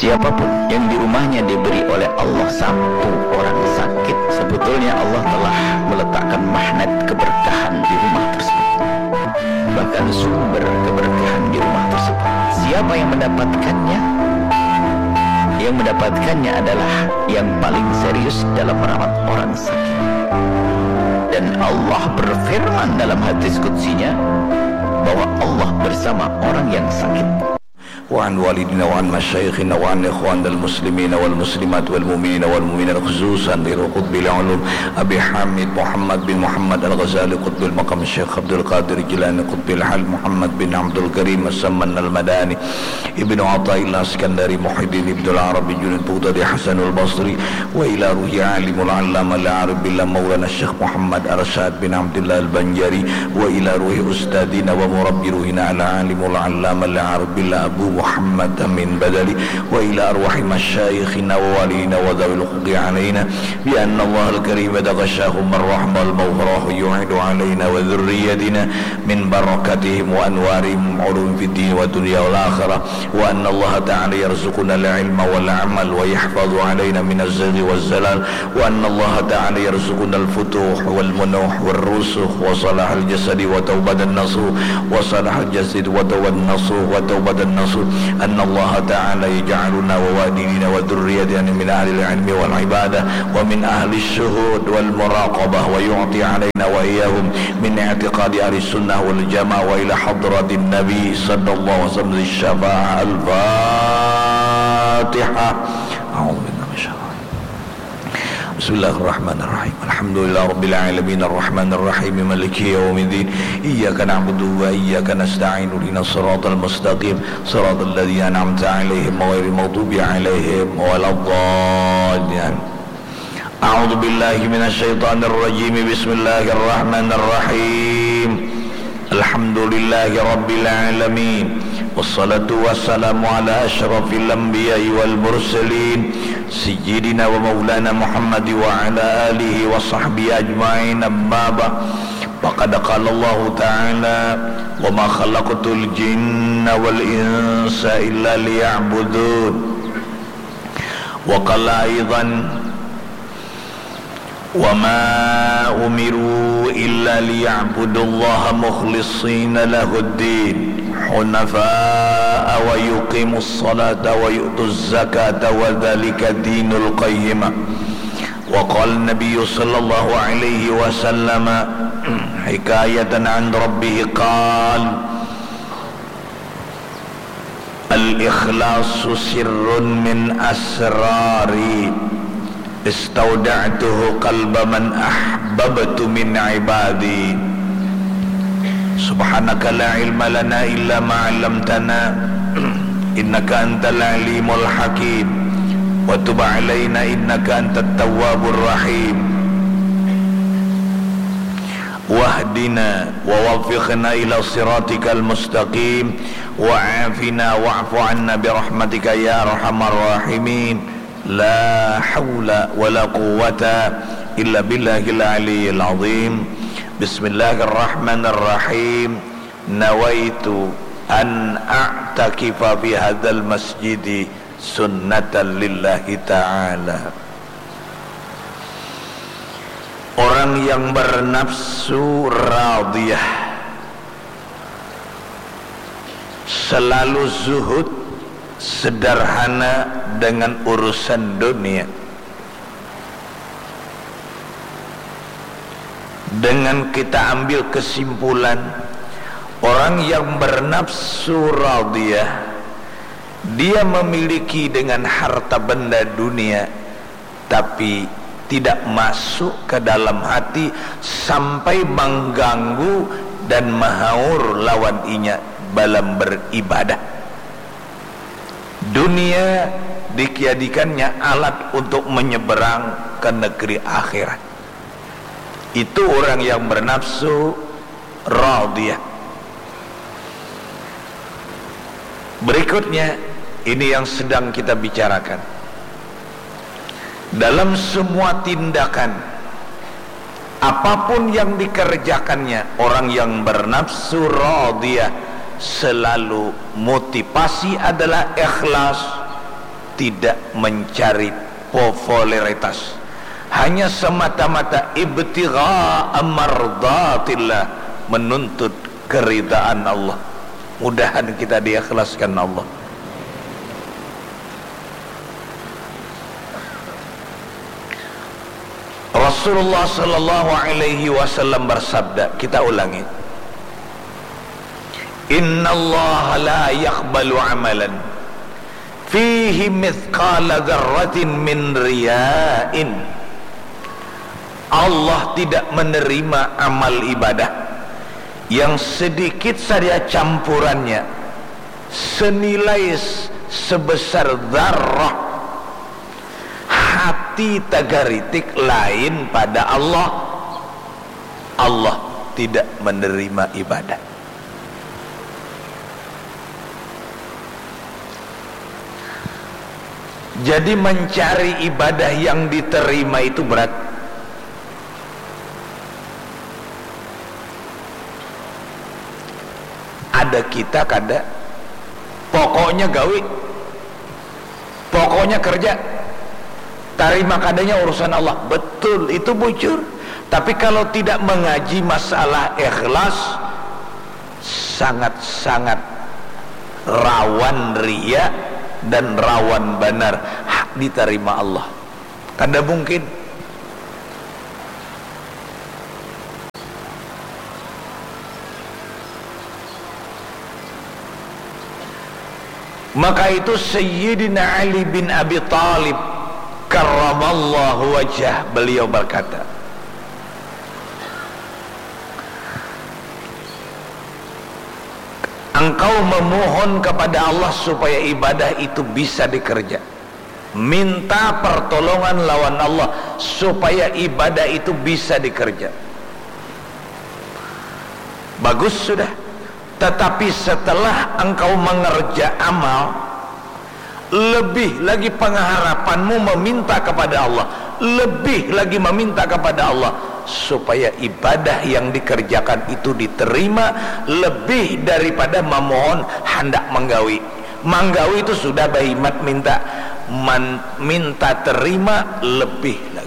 Siapapun yang di rumahnya diberi oleh Allah satu orang sakit, sebetulnya Allah telah meletakkan magnet keberkahan di rumah tersebut, bahkan sumber keberkahan di rumah tersebut. Siapa yang mendapatkannya? Yang mendapatkannya adalah yang paling serius dalam merawat orang sakit. Dan Allah berfirman dalam hadis qudsinya bahwa Allah bersama orang yang sakit. وعن والدنا وعن مشايخنا وعن إخواننا المسلمين والمسلمات والمؤمنين والمؤمنات خصوصا لقطب العلوم أبي حامد محمد بن محمد الغزالي قطب المقام الشيخ عبد القادر الجيلاني قطب الحال محمد بن عبد الكريم السمن المداني ابن عطاء الله الاسكندري محي الدين ابن العربي جنيد بغدادي حسن البصري وإلى روح عالم العلامة العارف بالله مولانا الشيخ محمد أرشاد بن عبد الله البنجري وإلى روح أستاذنا ومربي روحنا العالم العلامة العارف بالله أبو محمد من بدلي وإلى أرواح مشايخنا ووالينا وذوي الحق علينا بأن الله الكريم تغشاهم الرحمة والمغفرة يعيد علينا وذريتنا من بركتهم وأنوارهم علوم في الدين والدنيا والآخرة وأن الله تعالى يرزقنا العلم والعمل ويحفظ علينا من الزيغ والزلال وأن الله تعالى يرزقنا الفتوح والمنوح والرسخ وصلاح الجسد وتوبة النصوح وصلاح الجسد وتوبة النصوح وتوبة النصوح أن الله تعالى يجعلنا ووالدينا وذريتنا من أهل العلم والعبادة ومن أهل الشهود والمراقبة ويعطي علينا وإياهم من اعتقاد أهل السنة والجماعة وإلى حضرة النبي صلى الله عليه وسلم الشفاعة. الفاتحة. أعوذ بالله من الشيطان. بسم الله الرحمن الرحيم. الحمد لله رب العالمين الرحمن الرحيم مالك يوم الدين إياك نعبد وإياك نستعين اهدنا الصراط المستقيم صراط الذين أنعمت عليهم غير المغضوب عليهم ولا الضالين. أعوذ بالله من الشيطان الرجيم. بسم الله الرحمن الرحيم. الحمد لله رب العالمين والصلاة والسلام على أشرف الأنبياء والمرسلين سيدنا ومولانا محمد وعلى آله وصحبه أجمعين. أما بعد فقد قال الله تعالى وما خلقت الجن والإنس إلا ليعبدون. وقال أيضا وما أمروا إلا ليعبدوا الله مخلصين له الدين حنفاء ويقيموا الصلاة ويؤتوا الزكاة وذلك دين القيمة. وقال النبي صلى الله عليه وسلم حكاية عن ربه قال الإخلاص سر من أسراري استودعته قلب من أحببت من عبادي سبحانك لا علم لنا إلا ما علمتنا إنك أنت العليم الحكيم وتب علينا إنك أنت التواب الرحيم واهدنا ووفقنا إلى صراطك المستقيم وعافنا واعف عنا برحمتك يا أرحم الراحمين. لا حول ولا قوة إلا بالله العلي العظيم. بسم الله الرحمن الرحيم. نويت أن أعتكف في هذا المسجد سنة لله تعالى. Orang yang bernafsu radiyah selalu zuhud, sederhana dengan urusan dunia. Dengan kita ambil kesimpulan, orang yang bernafsu radiyah, dia memiliki dengan harta benda dunia, tapi tidak masuk ke dalam hati sampai mengganggu dan menghaur lawan inya dalam beribadah. Dunia dijadikannya alat untuk menyeberang ke negeri akhirat. Itu orang yang bernafsu radiyah. Berikutnya, ini yang sedang kita bicarakan. Dalam semua tindakan, apapun yang dikerjakannya, orang yang bernafsu radiyah selalu motivasi adalah ikhlas, tidak mencari popularitas, hanya semata-mata ibtigha mardatillah, menuntut keridaan Allah. Mudahan kita diikhlaskan Allah. Rasulullah sallallahu alaihi wasallam bersabda, kita ulangi, innallaha la yaqbalu amalan fihi mithqala dzarratin min riya'in. Allah tidak menerima amal ibadah yang sedikit saja campurannya senilai sebesar zarrah hati tagaritik lain pada Allah. Allah tidak menerima ibadah. Jadi mencari ibadah yang diterima itu berat. Ada kita kada, pokoknya gawe, pokoknya kerja, tarima kadanya urusan Allah. Betul, itu bujur. Tapi kalau tidak mengaji masalah ikhlas, sangat-sangat rawan riya dan rawan benar hak diterima Allah. Kada mungkin. Maka itu Sayyidina Ali bin Abi Thalib karramallahu wajhah, beliau berkata, engkau memohon kepada Allah supaya ibadah itu bisa dikerja, minta pertolongan lawan Allah supaya ibadah itu bisa dikerja. Bagus sudah. Tetapi setelah engkau mengerja amal, lebih lagi pengharapanmu meminta kepada Allah, lebih lagi meminta kepada Allah supaya ibadah yang dikerjakan itu diterima, lebih daripada memohon hendak menggawi. Menggawi itu sudah bahimat minta terima lebih lagi.